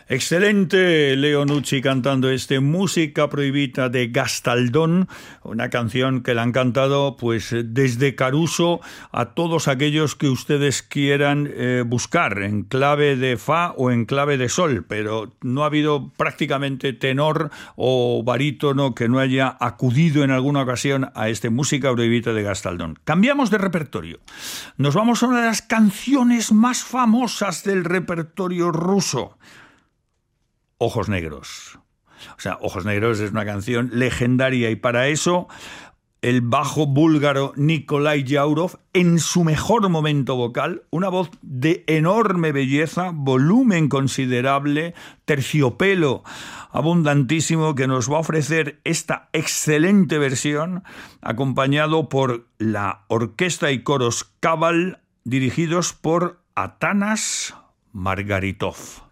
Excelente Leo Nucci cantando Música Prohibita de Gastaldón, una canción que le han cantado pues desde Caruso a todos aquellos que ustedes quieran buscar en clave de fa o en clave de sol, pero no ha habido prácticamente tenor o barítono que no haya acudido en alguna ocasión a Música Prohibita de Gastaldón. Cambiamos de repertorio. Nos vamos a una de las canciones más famosas del repertorio ruso. Ojos Negros. O sea, Ojos Negros es una canción legendaria y para eso el bajo búlgaro Nikolai Yaurov, en su mejor momento vocal, una voz de enorme belleza, volumen considerable, terciopelo abundantísimo, que nos va a ofrecer esta excelente versión, acompañado por la orquesta y coros Kabal, dirigidos por Atanas Margaritov.